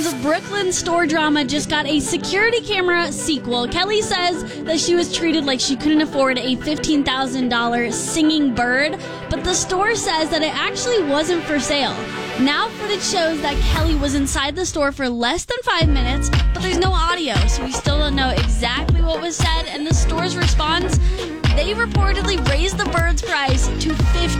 Brooklyn's Brooklyn store drama just got a security camera sequel. Kelly says that she was treated like she couldn't afford a $15,000 singing bird, but the store says that it actually wasn't for sale. Now footage shows that Kelly was inside the store for less than 5 minutes, but there's no audio, so we still don't know exactly what was said. And the store's response, they reportedly raised the bird's price to $15,000.